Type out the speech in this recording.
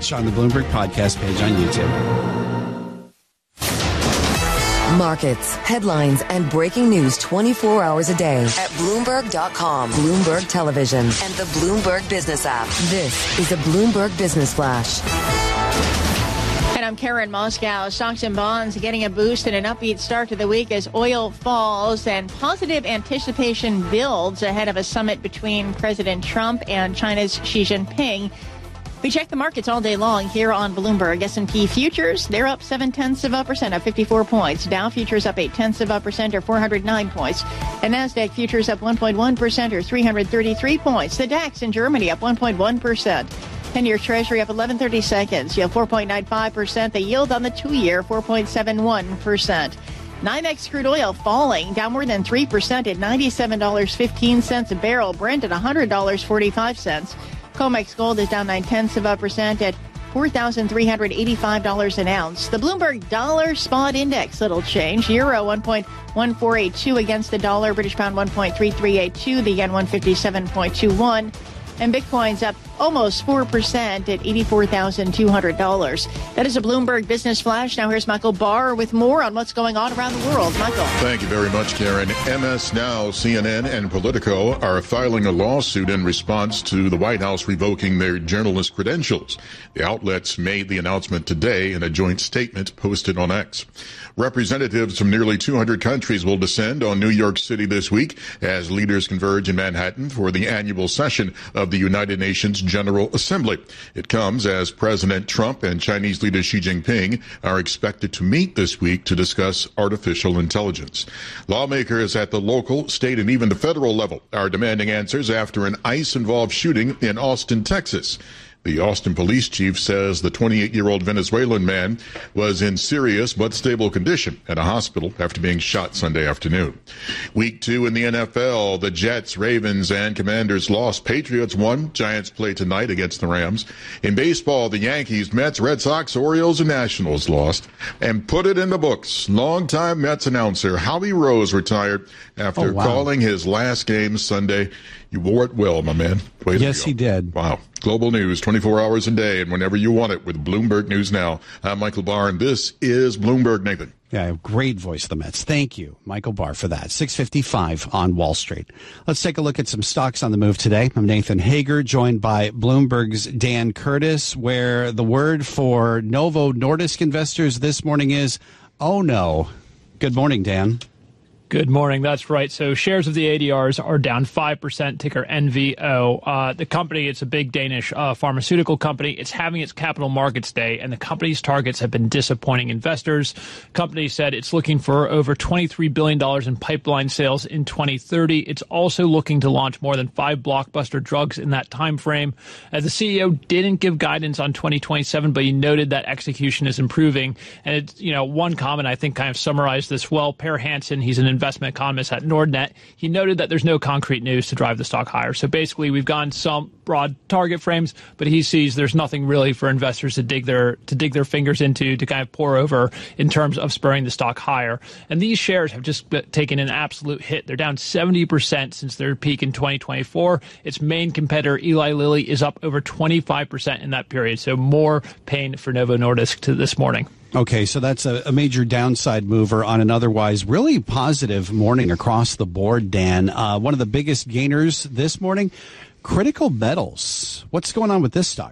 Rich on the Bloomberg Podcast page on YouTube. Markets, headlines, and breaking news 24 hours a day at Bloomberg.com, Bloomberg Television, and the Bloomberg Business app. This is a Bloomberg Business Flash. And I'm Karen Moscow. Stocks and bonds getting a boost and an upbeat start to the week as oil falls and positive anticipation builds ahead of a summit between President Trump and China's Xi Jinping. We check the markets all day long here on Bloomberg. S&P futures, they're up 0.7% up 54 points. Dow futures up 0.8% or 409 points. And NASDAQ futures up 1.1% or 333 points. The DAX in Germany up 1.1%. 10-year Treasury up 11/32. Yield 4.95%. The yield on the 2-year 4.71%. NYMEX crude oil falling, down more than 3% at $97.15 a barrel. Brent at $100.45. COMEX gold is down 0.9% at $4,385 an ounce. The Bloomberg Dollar Spot Index, little change. Euro 1.1482 against the dollar. British pound 1.3382. The yen 157.21. And Bitcoin's up almost 4% at $84,200. That is a Bloomberg Business Flash. Now here's Michael Barr with more on what's going on around the world. Michael. Thank you very much, Karen. MS Now, CNN, and Politico are filing a lawsuit in response to the White House revoking their journalist credentials. The outlets made the announcement today in a joint statement posted on X. Representatives from nearly 200 countries will descend on New York City this week as leaders converge in Manhattan for the annual session of the United Nations General Assembly. It comes as President Trump and Chinese leader Xi Jinping are expected to meet this week to discuss artificial intelligence. Lawmakers at the local, state, and even the federal level are demanding answers after an ICE-involved shooting in Austin, Texas. The Austin police chief says the 28-year-old Venezuelan man was in serious but stable condition at a hospital after being shot Sunday afternoon. Week 2 in the NFL, the Jets, Ravens, and Commanders lost. Patriots won. Giants play tonight against the Rams. In baseball, the Yankees, Mets, Red Sox, Orioles, and Nationals lost. And put it in the books. Longtime Mets announcer Howie Rose retired after calling his last game Sunday. You wore it well, my man. Yes, he did. Wow. Global news, 24 hours a day, and whenever you want it with Bloomberg News Now. I'm Michael Barr, and this is Bloomberg, Nathan. Yeah, great voice of the Mets. Thank you, Michael Barr, for that. 6:55 on Wall Street. Let's take a look at some stocks on the move today. I'm Nathan Hager, joined by Bloomberg's Dan Curtis, where the word for Novo Nordisk investors this morning is, oh no. Good morning, Dan. Good morning. That's right. So shares of the ADRs are down 5%, ticker NVO. The company, it's a big Danish pharmaceutical company. It's having its capital markets day, and the company's targets have been disappointing investors. Company said it's looking for over $23 billion in pipeline sales in 2030. It's also looking to launch more than 5 blockbuster drugs in that time frame. The CEO didn't give guidance on 2027, but he noted that execution is improving. And it's, one comment I think kind of summarized this well. Per Hansen, he's an investment economist at Nordnet. He noted that there's no concrete news to drive the stock higher. So basically, we've gone some broad target frames, but he sees there's nothing really for investors to dig their fingers into to kind of pour over in terms of spurring the stock higher. And these shares have just taken an absolute hit. They're down 70% since their peak in 2024. Its main competitor, Eli Lilly, is up over 25% in that period. So more pain for Novo Nordisk to this morning. Okay, so that's a major downside mover on an otherwise really positive morning across the board, Dan. One of the biggest gainers this morning, Critical Metals. What's going on with this stock?